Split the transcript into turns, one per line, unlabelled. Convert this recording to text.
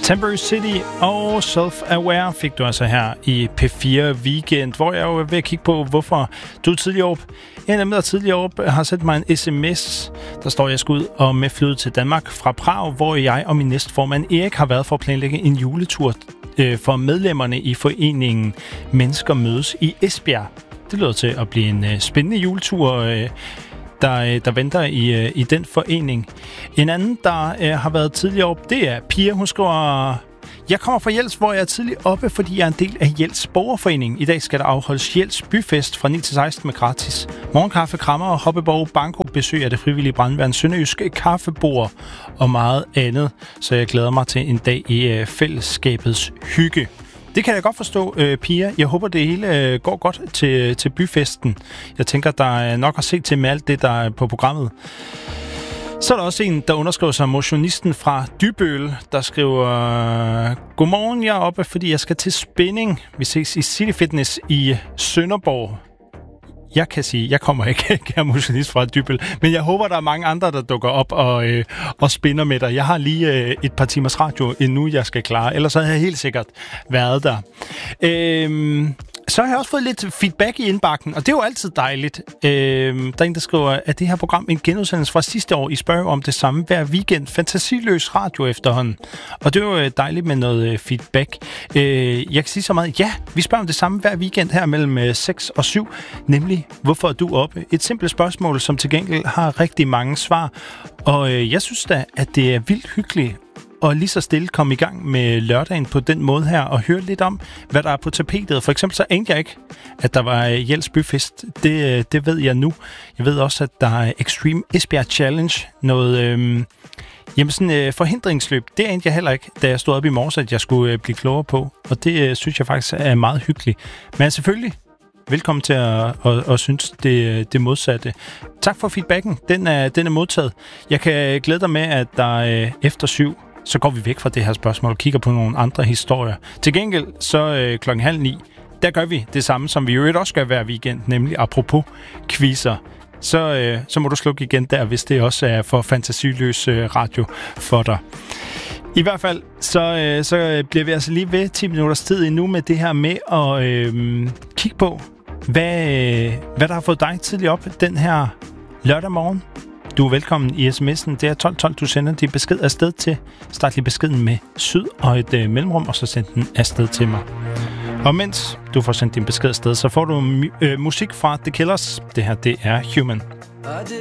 Temporary City og Self-Aware fik du altså her i P4 Weekend, hvor jeg jo er ved at kigge på, hvorfor du er tidligere op. En af dem, der tidligere op, har sendt mig en sms. Der står, jeg skal ud og med flyet til Danmark fra Prag, hvor jeg og min næstformand Erik har været for at planlægge en juletur for medlemmerne i foreningen Mennesker Mødes i Esbjerg. Det lyder til at blive en spændende juletur, der venter i den forening. En anden, der har været tidligere op, det er Pia. Hun skriver: jeg kommer fra Jels, hvor jeg er tidligt oppe, fordi jeg er en del af Jels Borgerforening. I dag skal der afholdes Jels Byfest fra 9 til 16 med gratis morgenkaffe, krammer og hoppeborg, banko, besøg af det frivillige brandværn, sønderjysk kaffebord og meget andet. Så jeg glæder mig til en dag i fællesskabets hygge. Det kan jeg godt forstå, Pia. Jeg håber, det hele går godt til byfesten. Jeg tænker, der er nok at se til med alt det, der er på programmet. Så er der også en, der underskriver sig motionisten fra Dybøl, der skriver: godmorgen, jeg er oppe, fordi jeg skal til spinning. Vi ses i City Fitness i Sønderborg. Jeg kan sige, jeg kommer ikke, kære motionist fra Dybøl, men jeg håber, der er mange andre, der dukker op og spinner med dig. Jeg har lige et par timers radio endnu, jeg skal klare, ellers havde jeg helt sikkert været der. Så har jeg også fået lidt feedback i indbakken, og det er jo altid dejligt. Der er en, der skriver, at det her program en genudsendelse fra sidste år. I spørger om det samme hver weekend. Fantasiløs radio efterhånden. Og det er jo dejligt med noget feedback. Jeg kan sige så meget: ja, vi spørger om det samme hver weekend her mellem 6 og 7. Nemlig, hvorfor er du oppe? Et simpelt spørgsmål, som til gengæld har rigtig mange svar. Og jeg synes da, at det er vildt hyggeligt og lige så stille komme i gang med lørdagen på den måde her, og høre lidt om, hvad der er på tapetet. For eksempel så anede jeg ikke, at der var Jels Byfest. Det ved jeg nu. Jeg ved også, at der er Extreme Esbjerg Challenge, noget forhindringsløb. Det anede jeg heller ikke, da jeg stod op i morges, at jeg skulle blive klogere på. Og det synes jeg faktisk er meget hyggeligt. Men selvfølgelig, velkommen til at synes det modsatte. Tak for feedbacken. Den er modtaget. Jeg kan glæde dig med, at der efter 7, så går vi væk fra det her spørgsmål og kigger på nogle andre historier. Til gengæld, så 8:30, der gør vi det samme, som vi jo også gør hver weekend, nemlig apropos quizzer. Så må du slukke igen der, hvis det også er for fantasiløs radio for dig. I hvert fald, så bliver vi altså lige ved 10 minutters tid endnu med det her med at kigge på, hvad der har fået dig tidligt op den her lørdag morgen. Du er velkommen i sms'en. Det er 1212, du sender din besked afsted til. Start lige beskeden med syd og et mellemrum, og så send den afsted til mig. Og mens du får sendt din besked afsted, så får du musik fra The Killers. Det her, det er Human.